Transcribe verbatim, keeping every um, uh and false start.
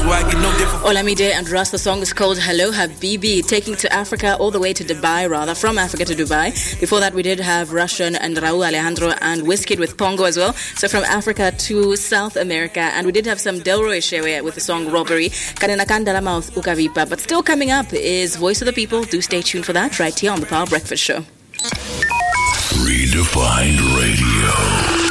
I get no different. Olamide and Russ, the song is called Hello Habibi, taking to Africa, all the way to Dubai, rather, from Africa to Dubai. Before that, we did have Russian and Raul Alejandro and Wizkid with Pongo as well. So from Africa to South America. And we did have some Delroy Shewe with the song Robbery. Kanena Kandala Mouth Ukavipa. But still coming up is Voice of the People. Do stay tuned for that right here on the Power Breakfast Show. Redefined Radio.